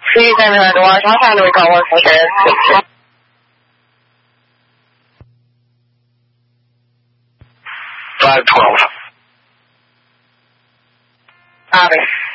Sì, saya doa saya dari kawan saya. $512. Copy.